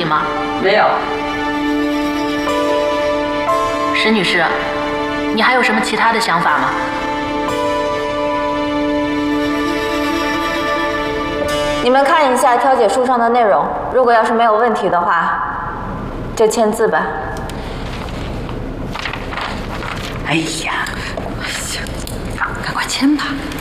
吗？ 没有。 石女士，你还有什么其他的想法吗？ 你们看一下调解书上的内容，如果要是没有问题的话，就签字吧。 哎呀，赶快签吧。